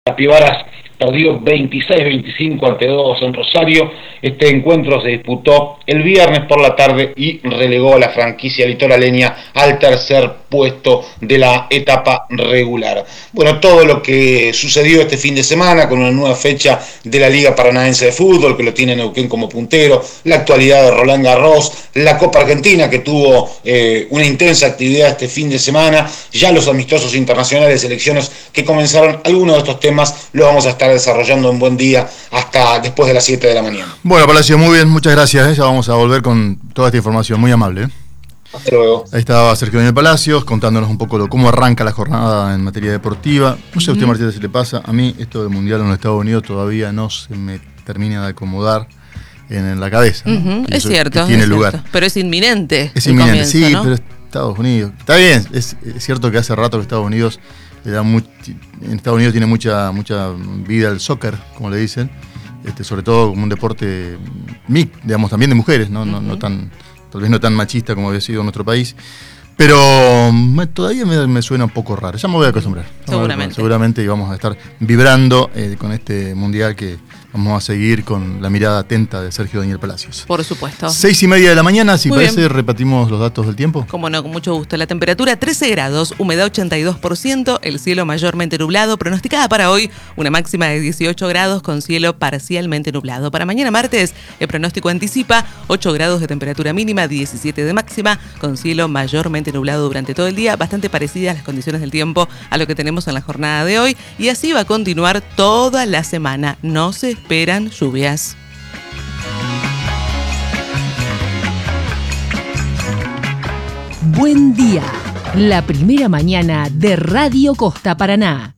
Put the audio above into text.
Capibaras perdió 26-25 ante Dodos en Rosario. Este encuentro se disputó el viernes por la tarde y relegó a la franquicia litoraleña al tercer puesto de la etapa regular. Bueno, todo lo que sucedió este fin de semana con una nueva fecha de la Liga Paranaense de Fútbol, que lo tiene Neuquén como puntero, la actualidad de Roland Garros, la Copa Argentina, que tuvo una intensa actividad este fin de semana, ya los amistosos internacionales de selecciones que comenzaron. Algunos de estos temas los vamos a estar desarrollando en Buen Día hasta después de las 7 de la mañana. Bueno, Palacio, muy bien, muchas gracias. Ya vamos a volver con toda esta información, muy amable. Hasta luego. Ahí estaba Sergio Daniel Palacios contándonos un poco cómo arranca la jornada en materia deportiva. No sé a usted, Martínez, si le pasa. A mí esto del Mundial en los Estados Unidos todavía no se me termina de acomodar en la cabeza, ¿no? Es cierto, tiene es lugar. Cierto. Pero es inminente. Es inminente, comienzo, sí, ¿no? pero Estados Unidos. Está bien, es cierto que hace rato que Estados Unidos en Estados Unidos tiene mucha vida el soccer, como le dicen, sobre todo como un deporte digamos, también de mujeres, ¿no? Tal vez no tan machista como había sido en nuestro país, pero todavía me suena un poco raro. Ya me voy a acostumbrar. Seguramente y vamos a estar vibrando con este mundial que vamos a seguir con la mirada atenta de Sergio Daniel Palacios. Por supuesto. 6:30 de la mañana, si Muy parece, bien. repetimos los datos del tiempo. Como no, con mucho gusto. La temperatura 13 grados, humedad 82%, el cielo mayormente nublado, pronosticada para hoy una máxima de 18 grados con cielo parcialmente nublado. Para mañana martes, el pronóstico anticipa 8 grados de temperatura mínima, 17 de máxima, con cielo mayormente nublado durante todo el día, bastante parecidas las condiciones del tiempo a lo que tenemos en la jornada de hoy, y así va a continuar toda la semana. No se esperan lluvias. Buen día, la primera mañana de Radio Costa Paraná.